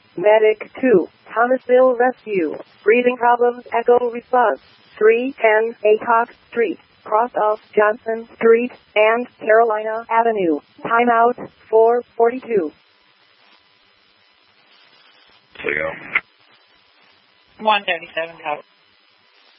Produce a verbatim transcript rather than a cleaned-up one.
Medic two, Thomasville Rescue. Breathing problems, echo response. three ten Acock Street, cross of Johnson Street and Carolina Avenue. Timeout four forty-two. So go. one thirty-seven, out.